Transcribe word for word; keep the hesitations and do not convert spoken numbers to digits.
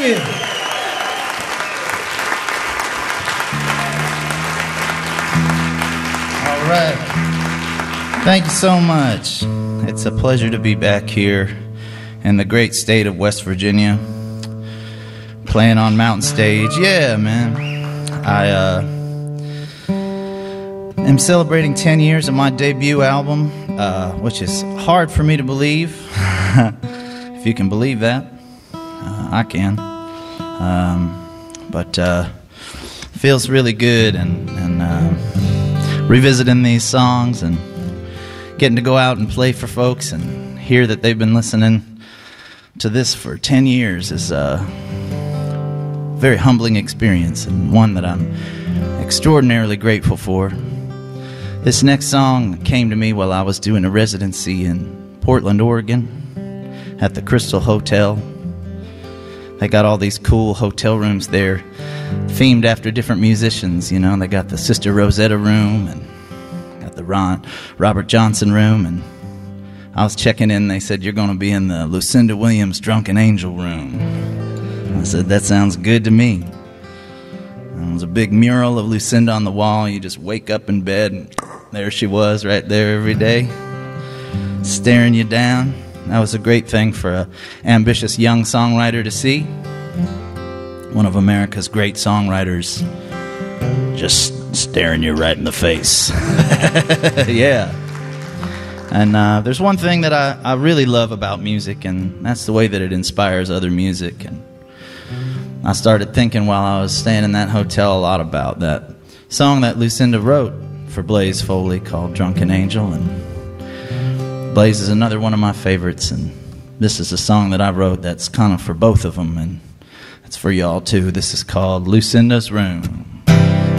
you. All right. Thank you so much. It's a pleasure to be back here in the great state of West Virginia, playing on Mountain Stage. Yeah, man. I uh, am celebrating ten years of my debut album, uh, which is hard for me to believe. If you can believe that, uh, I can. Um, but uh, feels really good, and, and uh, revisiting these songs and getting to go out and play for folks and hear that they've been listening to this for ten years is a very humbling experience, and one that I'm extraordinarily grateful for. This next song came to me while I was doing a residency in Portland, Oregon, at the Crystal Hotel. They got all these cool hotel rooms there, themed after different musicians, you know. They got the Sister Rosetta room, and got the Ron, Robert Johnson room, and I was checking in, they said, you're going to be in the Lucinda Williams Drunken Angel room. I said, that sounds good to me. And it was a big mural of Lucinda on the wall. You just wake up in bed, and there she was right there every day, staring you down. That was a great thing for an ambitious young songwriter to see. One of America's great songwriters just staring you right in the face. Yeah. And uh, there's one thing that I, I really love about music, and that's the way that it inspires other music. And I started thinking while I was staying in that hotel a lot about that song that Lucinda wrote for Blaze Foley called Drunken Angel. And Blaze is another one of my favorites, and this is a song that I wrote that's kind of for both of them, and it's for y'all too. This is called Lucinda's Room.